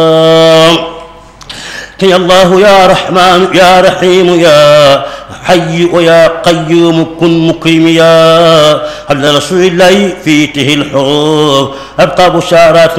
يا الله يا رحمن يا رحيم يا حي ويا قيوم كن مكرم يا عبد رسول الله فيته الحروب أبقى بشارات